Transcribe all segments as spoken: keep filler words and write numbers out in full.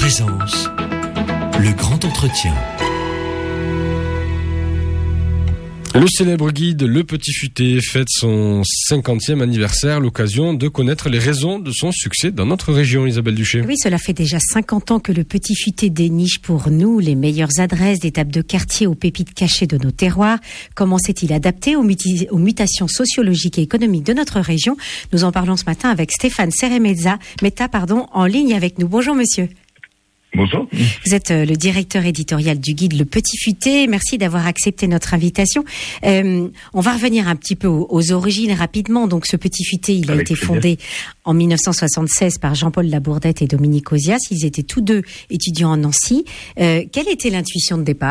Présence, le grand entretien. Le célèbre guide Le Petit Futé fête son cinquantième anniversaire, l'occasion de connaître les raisons de son succès dans notre région, Isabelle Duché. Oui, cela fait déjà cinquante ans que Le Petit Futé déniche pour nous les meilleures adresses d'étapes de quartier aux pépites cachées de nos terroirs. Comment s'est-il adapté aux, muti- aux mutations sociologiques et économiques de notre région? Nous en parlons ce matin avec Stéphane Seremeta, Meta, pardon, en ligne avec nous. Bonjour monsieur. Bonjour. Vous êtes le directeur éditorial du guide Le Petit Futé. Merci d'avoir accepté notre invitation. Euh, on va revenir un petit peu aux, aux origines rapidement. Donc, ce Petit Futé, il a Avec été plaisir. fondé en dix-neuf cent soixante-seize par Jean-Paul Labourdette et Dominique Ozias. Ils étaient tous deux étudiants à Nancy. Euh, quelle était l'intuition de départ ?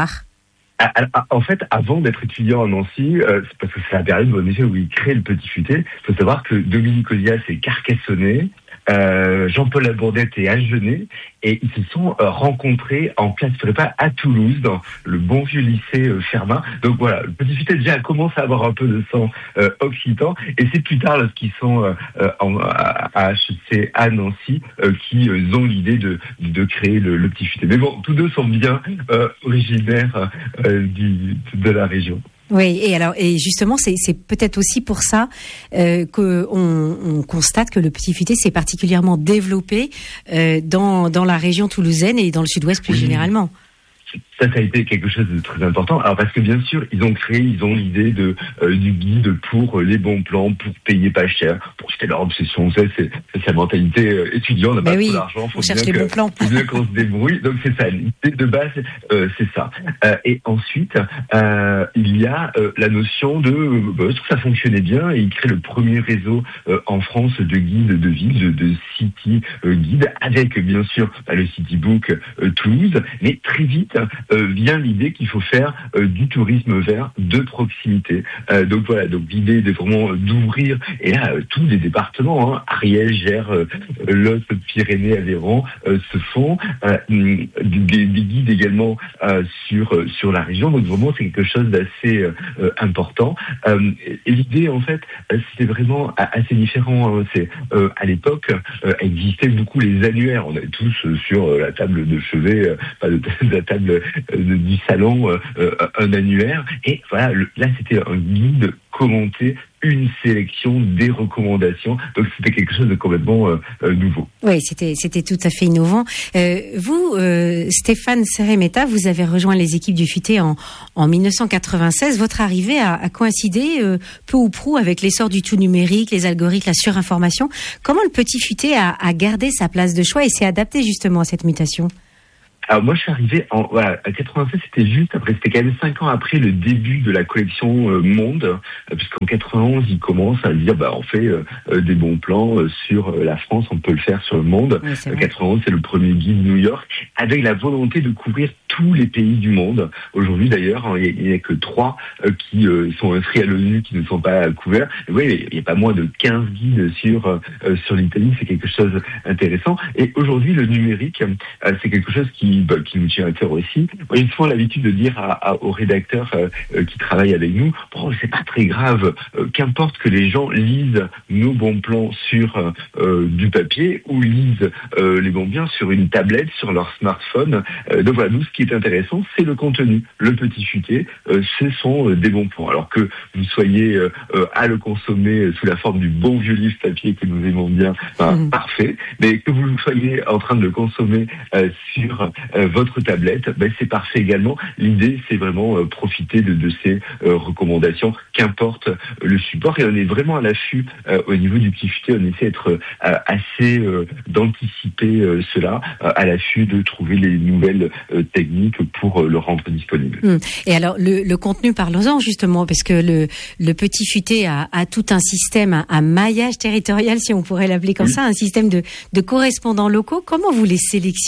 En fait, avant d'être étudiant à Nancy, euh, c'est parce que c'est la période en effet où il crée Le Petit Futé. Il faut savoir que Dominique Ozias est carcassonné, euh, Jean-Paul Labourdette est agenais, et ils se sont euh, rencontrés en classe prépa à Toulouse, dans le bon vieux lycée euh, Fermat. Donc voilà, Le Petit Futé déjà commence à avoir un peu de sang euh, occitan, et c'est plus tard lorsqu'ils sont euh, euh, en, à, à H E C à Nancy euh, qu'ils euh, ont l'idée de, de créer le, le Petit Futé. Mais bon, tous deux sont bien euh, originaires euh, du, de la région. Oui, et alors, et justement, c'est, c'est peut-être aussi pour ça euh, que on, on constate que Le Petit Futé s'est particulièrement développé euh, dans dans la région toulousaine et dans le Sud-Ouest plus Oui. généralement. Ça, ça a été quelque chose de très important. Alors parce que bien sûr, ils ont créé, ils ont l'idée de euh, du guide pour euh, les bons plans, pour payer pas cher, pour c'était leur obsession. Ça, c'est, c'est la mentalité euh, étudiant. On n'a Ben pas oui, trop d'argent, faut on cherche bien les que, bons plans. faut bien qu'on se débrouille. Donc c'est ça. L'idée de base, euh, c'est ça. Euh, et ensuite, euh, il y a euh, la notion de, euh, bah, ça fonctionnait bien, et ils créent le premier réseau euh, en France de guides de ville, de, de city euh, guide, avec bien sûr bah, le City Book euh, Toulouse, mais très vite euh, vient l'idée qu'il faut faire euh, du tourisme vert de proximité. Euh, donc voilà, donc l'idée de vraiment euh, d'ouvrir, et là euh, tous les départements, hein, Ariège, Gers, euh, Lot, Pyrénées, Aveyron euh, se font euh, des, des guides également euh, sur euh, sur la région. Donc vraiment c'est quelque chose d'assez euh, important. Euh, et l'idée en fait euh, c'était vraiment assez différent. Hein. C'est euh, à l'époque euh, existaient beaucoup les annuaires. On avait tous euh, sur euh, la table de chevet, euh, pas de, de la table euh, de, du salon, euh, euh, un annuaire. Et voilà, le, là c'était un guide commenté, une sélection, des recommandations. Donc c'était quelque chose de complètement euh, euh, nouveau. Oui, c'était c'était tout à fait innovant. Euh, vous, euh, Stéphane Seremeta, vous avez rejoint les équipes du Futé en en dix-neuf cent quatre-vingt-seize. Votre arrivée a, a coïncidé euh, peu ou prou avec l'essor du tout numérique, les algorithmes, la surinformation. Comment le Petit Futé a, a gardé sa place de choix et s'est adapté justement à cette mutation ? Alors moi je suis arrivé en voilà à quatre-vingt-seize, c'était juste après, c'était quand même cinq ans après le début de la collection euh, Monde, euh, puisqu'en quatre-vingt-onze ils commencent à dire bah on fait euh, des bons plans euh, sur euh, la France, on peut le faire sur le monde. Oui, c'est euh, vrai. quatre-vingt-onze c'est le premier guide New York, avec la volonté de couvrir tous les pays du monde. Aujourd'hui d'ailleurs hein, il n'y a, a que trois euh, qui euh, sont inscrits à l'ONU qui ne sont pas couverts. Oui, il n'y a pas moins de quinze guides sur euh, sur l'Italie, c'est quelque chose d'intéressant. Et aujourd'hui le numérique euh, c'est quelque chose qui Bah, qui nous tient à cœur aussi. Moi, j'ai souvent l'habitude de dire à, à, aux rédacteurs euh, euh, qui travaillent avec nous, bon, c'est pas très grave, euh, qu'importe que les gens lisent nos bons plans sur euh, du papier ou lisent euh, les bons plans sur une tablette, sur leur smartphone. Euh, donc voilà, nous, ce qui est intéressant, c'est le contenu. Le Petit Futé, euh, ce sont euh, des bons plans. Alors que vous soyez euh, euh, à le consommer sous la forme du bon vieux livre papier que nous aimons bien, ben, mmh. parfait. Mais que vous soyez en train de le consommer euh, sur Euh, votre tablette, ben c'est parfait également. L'idée, c'est vraiment euh, profiter de, de ces euh, recommandations, qu'importe euh, le support. Et on est vraiment à l'affût euh, au niveau du Petit Futé. On essaie d'être euh, assez euh, d'anticiper euh, cela, euh, à l'affût de trouver les nouvelles euh, techniques pour euh, le rendre disponible. Hum. Et alors le, le contenu, parlons-en justement, parce que le, le Petit Futé a, a tout un système, un, un maillage territorial, si on pourrait l'appeler comme oui. ça, un système de, de correspondants locaux. Comment vous les sélectionnez ?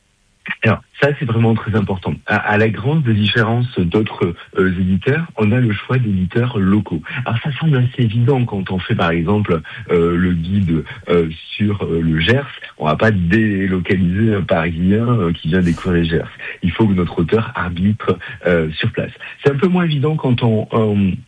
Alors, ça, c'est vraiment très important. À, à la grande différence d'autres euh, éditeurs, on a le choix d'éditeurs locaux. Alors, ça semble assez évident quand on fait, par exemple, euh, le guide euh, sur euh, le Gers. On va pas délocaliser un Parisien euh, qui vient découvrir le Gers. Il faut que notre auteur arbitre euh, sur place. C'est un peu moins évident quand on... on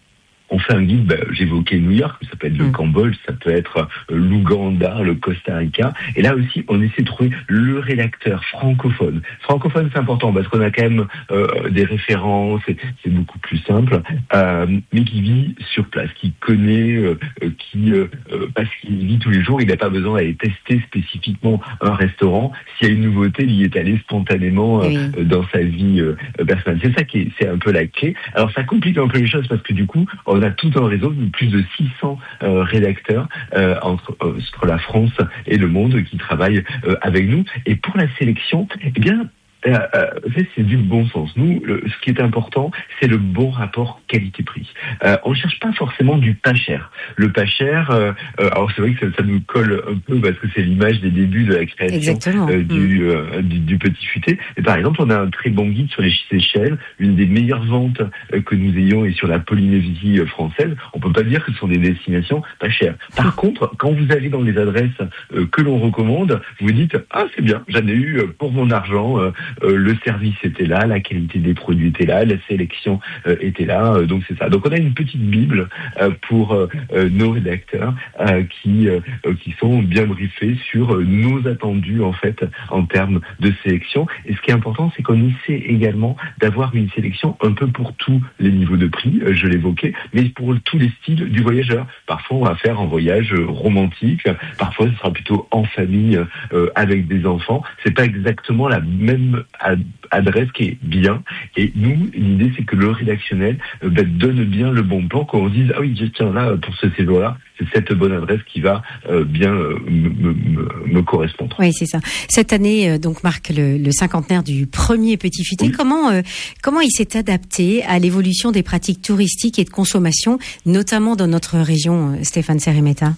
on fait un guide, bah, j'évoquais New York, ça peut être le mmh. Cambodge, ça peut être euh, l'Ouganda, le Costa Rica. Et là aussi, on essaie de trouver le rédacteur francophone. Francophone, c'est important parce qu'on a quand même euh, des références, c'est, c'est beaucoup plus simple, euh, mais qui vit sur place, qui connaît, euh, qui euh, parce qu'il vit tous les jours, il n'a pas besoin d'aller tester spécifiquement un restaurant. S'il y a une nouveauté, il y est allé spontanément euh, oui. dans sa vie euh, personnelle. C'est ça qui est, c'est un peu la clé. Alors ça complique un peu les choses parce que du coup, on a tout un réseau de plus de six cents euh, rédacteurs euh, entre, euh, entre la France et le monde qui travaillent euh, avec nous. Et pour la sélection, eh bien, Euh, euh, c'est du bon sens. Nous, le, ce qui est important, c'est le bon rapport qualité-prix. Euh, on cherche pas forcément du pas cher. Le pas cher, euh, euh, alors c'est vrai que ça, ça nous colle un peu parce que c'est l'image des débuts de la création euh, du, mmh. euh, du, du petit futé. Et par exemple, on a un très bon guide sur les Seychelles, une des meilleures ventes euh, que nous ayons est sur la Polynésie euh, française. On peut pas dire que ce sont des destinations pas chères. Par contre, quand vous allez dans les adresses euh, que l'on recommande, vous vous dites ah c'est bien, j'en ai eu euh, pour mon argent. Euh, Euh, le service était là, la qualité des produits était là, la sélection euh, était là, euh, donc c'est ça. Donc on a une petite bible euh, pour euh, euh, nos rédacteurs euh, qui euh, qui sont bien briefés sur euh, nos attendus en fait en termes de sélection. Et ce qui est important, c'est qu'on essaie également d'avoir une sélection un peu pour tous les niveaux de prix, euh, je l'évoquais, mais pour tous les styles du voyageur. Parfois on va faire un voyage romantique, parfois ce sera plutôt en famille euh, avec des enfants. C'est pas exactement la même adresse qui est bien. Et nous, l'idée, c'est que le rédactionnel euh, bah, donne bien le bon plan, qu'on se dise ah oui, tiens là pour ce séjour-là, c'est cette bonne adresse qui va euh, bien euh, me, me, me correspondre. Oui, c'est ça. Cette année euh, donc marque le, le cinquantenaire du premier Petit Futé. Oui. Comment euh, comment il s'est adapté à l'évolution des pratiques touristiques et de consommation, notamment dans notre région, euh, Stéphane Seremeta?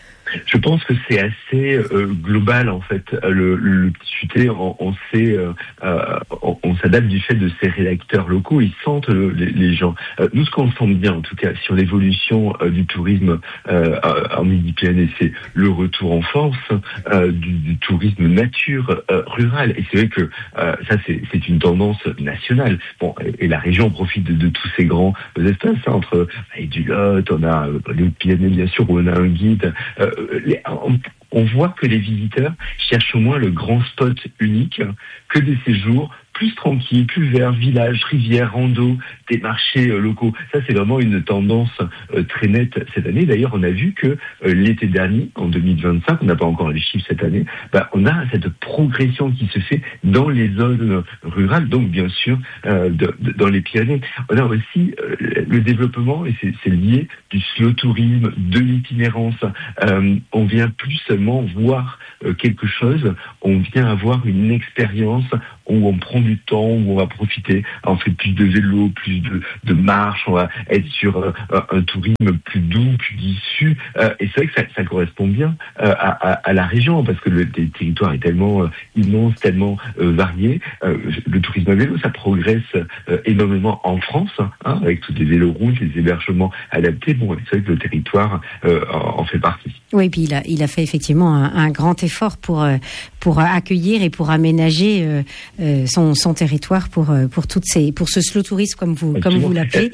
Je pense que c'est assez euh, global en fait. Le, le Petit Futé, on, on sait, euh, euh, on, on s'adapte du fait de ces rédacteurs locaux. Ils sentent le, les, les gens. Euh, nous, ce qu'on sent bien, en tout cas, sur l'évolution euh, du tourisme euh, en Midi-Pyrénées, c'est le retour en force euh, du, du tourisme nature euh, rural. Et c'est vrai que euh, ça, c'est, c'est une tendance nationale. Bon, et, et la région profite de, de tous ces grands espaces hein, entre et du Lot, on a euh, les Pyrénées bien sûr où on a un guide. Euh, Les, on, on voit que les visiteurs cherchent au moins le grand spot unique, que des séjours plus tranquilles, plus verts, villages, rivières, rando, des marchés euh, locaux. Ça, c'est vraiment une tendance euh, très nette cette année. D'ailleurs, on a vu que euh, l'été dernier, en deux mille vingt-cinq, on n'a pas encore les chiffres cette année, bah, on a cette progression qui se fait dans les zones rurales, donc bien sûr euh, de, de, dans les Pyrénées. On a aussi euh, le développement, et c'est, c'est lié, du slow tourisme, de l'itinérance. Euh, on vient plus seulement voir euh, quelque chose, on vient avoir une expérience où on prend du temps, où on va profiter, on fait plus de vélo, plus de, de marche, on va être sur euh, un tourisme plus doux, plus issu. Euh, et c'est vrai que ça, ça correspond bien euh, à, à, à la région, parce que le, le territoire est tellement euh, immense, tellement euh, varié. Euh, le tourisme à vélo, ça progresse euh, énormément en France, hein, avec tous les véloroutes, les hébergements adaptés. Bon, c'est vrai que le territoire euh, en fait partie. Oui, puis il a, il a fait effectivement un, un grand effort pour, pour accueillir et pour aménager euh, euh, son, son territoire pour, pour, toutes ces, pour ce slow tourisme, comme vous, comme vous l'appelez.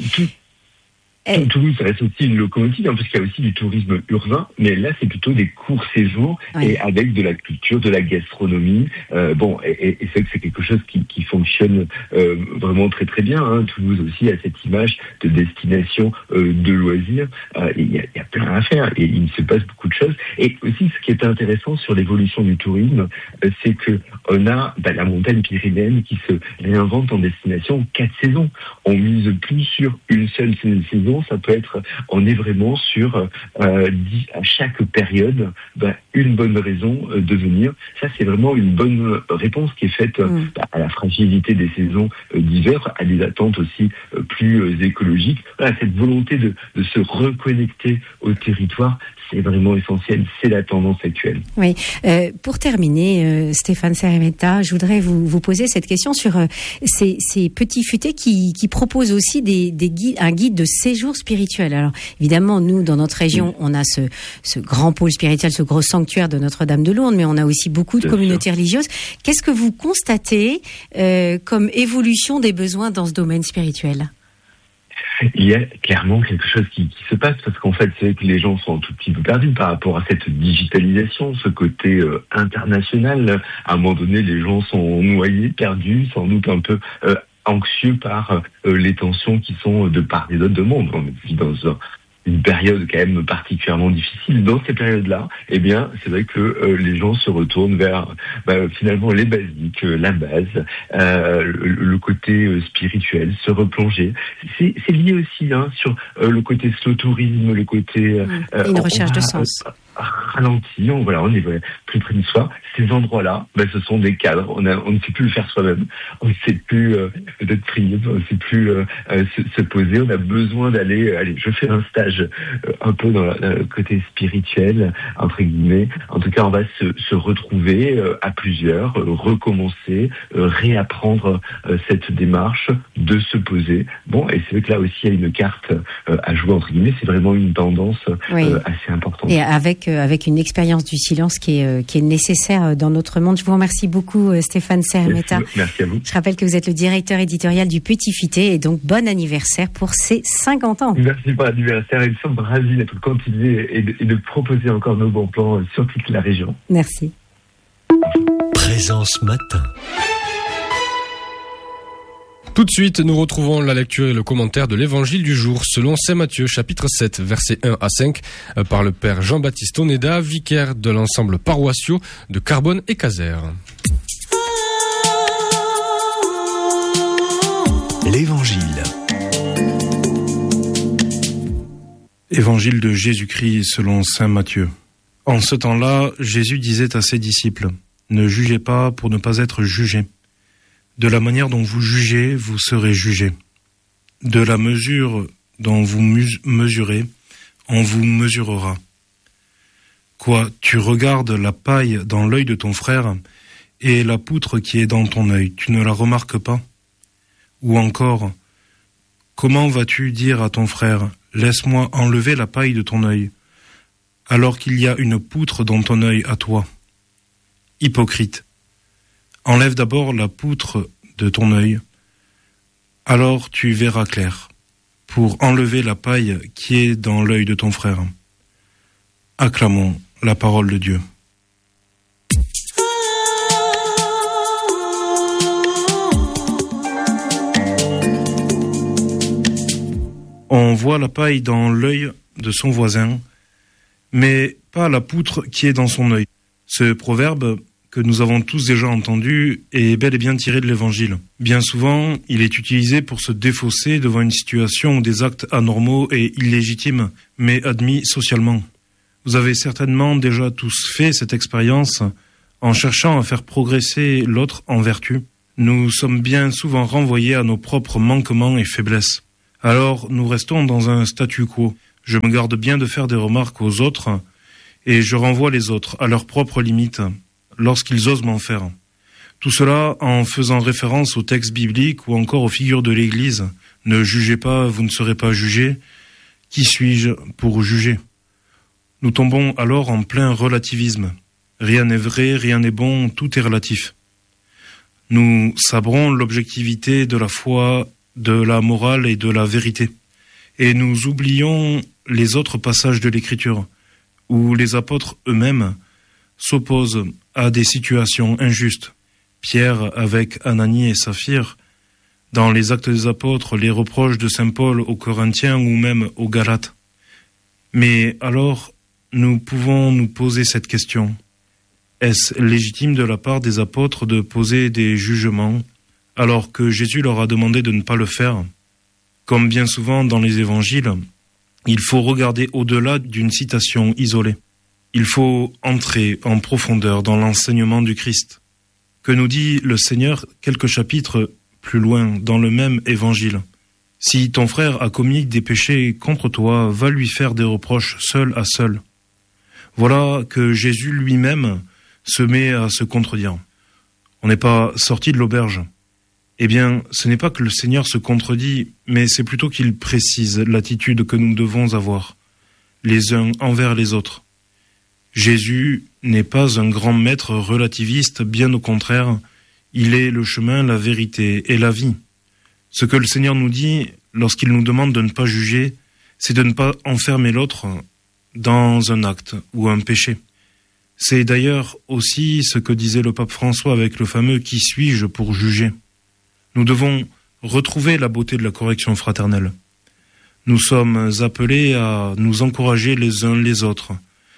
Euh, Toulouse, ça reste aussi une locomotive, hein, parce qu'il y a aussi du tourisme urbain, mais là, c'est plutôt des courts séjours, ouais. Et avec de la culture, de la gastronomie. Euh, bon, et, et c'est que c'est quelque chose qui, qui fonctionne euh, vraiment très très bien. Hein. Toulouse aussi a cette image de destination euh, de loisirs. Euh, il y a, y a plein à faire, et il se passe beaucoup de choses. Et aussi, ce qui est intéressant sur l'évolution du tourisme, euh, c'est que on a bah, la montagne pyrénéenne qui se réinvente en destination quatre saisons. On mise plus sur une seule saison. Ça peut être, on est vraiment sur euh, à chaque période ben, une bonne raison euh, de venir. Ça, c'est vraiment une bonne réponse qui est faite euh, mmh. à la fragilité des saisons euh, d'hiver, à des attentes aussi euh, plus euh, écologiques. Voilà, cette volonté de, de se reconnecter au territoire, c'est vraiment essentiel. C'est la tendance actuelle. Oui. Euh, pour terminer, euh, Stéphane Seremeta, je voudrais vous, vous poser cette question sur euh, ces, ces petits futés qui, qui proposent aussi des, des guides, un guide de séjour spirituel. Alors, évidemment, nous, dans notre région, on a ce, ce grand pôle spirituel, ce gros sanctuaire de Notre-Dame de Lourdes, mais on a aussi beaucoup de Bien communautés sûr. religieuses. Qu'est-ce que vous constatez euh, comme évolution des besoins dans ce domaine spirituel ? Il y a clairement quelque chose qui, qui se passe parce qu'en fait, c'est que les gens sont un tout petit peu perdus par rapport à cette digitalisation, ce côté euh, international. À un moment donné, les gens sont noyés, perdus, sans doute un peu euh, anxieux par euh, les tensions qui sont de part et d'autre de monde. On vit dans un une période quand même particulièrement difficile. Dans ces périodes-là, eh bien, c'est vrai que euh, les gens se retournent vers bah, finalement les basiques, euh, la base, euh, le, le côté euh, spirituel, se replonger. C'est, c'est lié aussi hein, sur euh, le côté slow tourisme, le côté euh, une recherche va, de sens. Euh, ralenti, on, voilà, on est plus près de soi. Ces endroits-là, ben, ce sont des cadres. On, a, on ne sait plus le faire soi-même. On ne sait plus euh, peut-être prier, on ne sait plus euh, euh, se, se poser. On a besoin d'aller. Euh, allez, je fais un stage euh, un peu dans, la, dans le côté spirituel, entre guillemets. En tout cas, on va se, se retrouver euh, à plusieurs, euh, recommencer, euh, réapprendre euh, cette démarche de se poser. Bon, et c'est vrai que là aussi, il y a une carte euh, à jouer, entre guillemets. C'est vraiment une tendance euh, oui. assez importante. Et avec avec une expérience du silence qui est, qui est nécessaire dans notre monde. Je vous remercie beaucoup, Stéphane Serre-Metta. Merci, merci à vous. Je rappelle que vous êtes le directeur éditorial du Petit Futé et donc bon anniversaire pour ces cinquante ans. Merci pour l'anniversaire et nous sommes ravis d'être continuer et de, et de proposer encore nos bons plans sur toute la région. Merci. Présence matin. Tout de suite, nous retrouvons la lecture et le commentaire de l'évangile du jour selon saint Matthieu, chapitre sept, versets un à cinq, par le père Jean-Baptiste Oneda, vicaire de l'ensemble paroissiaux de Carbone et Caser. L'évangile. Évangile de Jésus-Christ selon saint Matthieu. En ce temps-là, Jésus disait à ses disciples, « Ne jugez pas pour ne pas être jugés. De la manière dont vous jugez, vous serez jugés. De la mesure dont vous mesurez, on vous mesurera. Quoi, tu regardes la paille dans l'œil de ton frère et la poutre qui est dans ton œil, tu ne la remarques pas? Ou encore, comment vas-tu dire à ton frère, laisse-moi enlever la paille de ton œil, alors qu'il y a une poutre dans ton œil à toi? Hypocrite. Enlève d'abord la poutre de ton œil, alors tu verras clair, pour enlever la paille qui est dans l'œil de ton frère. Acclamons la parole de Dieu. On voit la paille dans l'œil de son voisin, mais pas la poutre qui est dans son œil. Ce proverbe que nous avons tous déjà entendu est bel et bien tiré de l'Évangile. Bien souvent, il est utilisé pour se défausser devant une situation où des actes anormaux et illégitimes, mais admis socialement. Vous avez certainement déjà tous fait cette expérience en cherchant à faire progresser l'autre en vertu. Nous sommes bien souvent renvoyés à nos propres manquements et faiblesses. Alors, nous restons dans un statu quo. Je me garde bien de faire des remarques aux autres et je renvoie les autres à leurs propres limites lorsqu'ils osent m'en faire. Tout cela en faisant référence aux textes bibliques ou encore aux figures de l'Église. Ne jugez pas, vous ne serez pas jugés. Qui suis-je pour juger? Nous tombons alors en plein relativisme. Rien n'est vrai, rien n'est bon, tout est relatif. Nous sabrons l'objectivité de la foi, de la morale et de la vérité. Et nous oublions les autres passages de l'Écriture, où les apôtres eux-mêmes s'opposent à des situations injustes. Pierre avec Ananie et Saphir, dans les Actes des Apôtres, les reproches de saint Paul aux Corinthiens ou même aux Galates. Mais alors, nous pouvons nous poser cette question. Est-ce légitime de la part des apôtres de poser des jugements alors que Jésus leur a demandé de ne pas le faire? Comme bien souvent dans les évangiles, il faut regarder au-delà d'une citation isolée. Il faut entrer en profondeur dans l'enseignement du Christ. Que nous dit le Seigneur quelques chapitres plus loin dans le même évangile? Si ton frère a commis des péchés contre toi, va lui faire des reproches seul à seul. Voilà que Jésus lui-même se met à se contredire. On n'est pas sorti de l'auberge. Eh bien, ce n'est pas que le Seigneur se contredit, mais c'est plutôt qu'il précise l'attitude que nous devons avoir, les uns envers les autres. Jésus n'est pas un grand maître relativiste, bien au contraire, il est le chemin, la vérité et la vie. Ce que le Seigneur nous dit, lorsqu'il nous demande de ne pas juger, c'est de ne pas enfermer l'autre dans un acte ou un péché. C'est d'ailleurs aussi ce que disait le pape François avec le fameux « Qui suis-je pour juger ?» Nous devons retrouver la beauté de la correction fraternelle. Nous sommes appelés à nous encourager les uns les autres,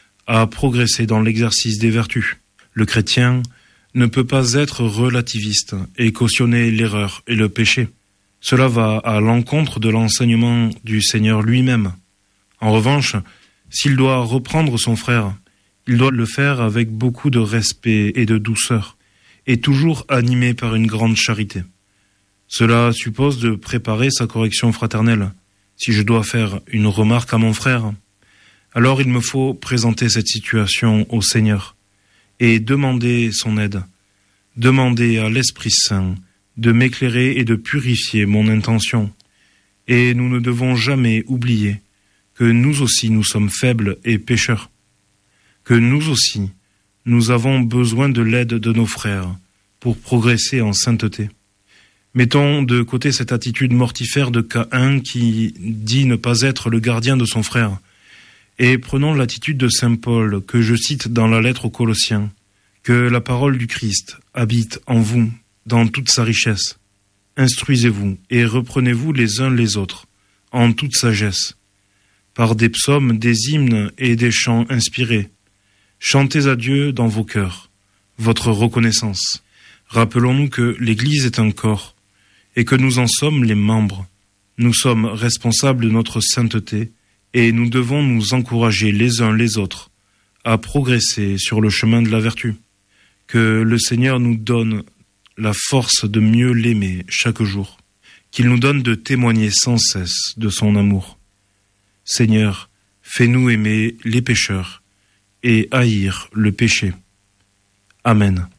à progresser dans l'exercice des vertus. Le chrétien ne peut pas être relativiste et cautionner l'erreur et le péché. Cela va à l'encontre de l'enseignement du Seigneur lui-même. En revanche, s'il doit reprendre son frère, il doit le faire avec beaucoup de respect et de douceur, et toujours animé par une grande charité. Cela suppose de préparer sa correction fraternelle. Si je dois faire une remarque à mon frère, alors il me faut présenter cette situation au Seigneur et demander son aide, demander à l'Esprit Saint de m'éclairer et de purifier mon intention. Et nous ne devons jamais oublier que nous aussi nous sommes faibles et pécheurs, que nous aussi nous avons besoin de l'aide de nos frères pour progresser en sainteté. Mettons de côté cette attitude mortifère de Caïn qui dit ne pas être le gardien de son frère, et prenons l'attitude de saint Paul que je cite dans la lettre aux Colossiens, que la parole du Christ habite en vous dans toute sa richesse. Instruisez-vous et reprenez-vous les uns les autres en toute sagesse, par des psaumes, des hymnes et des chants inspirés. Chantez à Dieu dans vos cœurs votre reconnaissance. Rappelons-nous que l'Église est un corps et que nous en sommes les membres. Nous sommes responsables de notre sainteté et nous devons nous encourager les uns les autres à progresser sur le chemin de la vertu. Que le Seigneur nous donne la force de mieux l'aimer chaque jour, qu'il nous donne de témoigner sans cesse de son amour. Seigneur, fais-nous aimer les pécheurs et haïr le péché. Amen.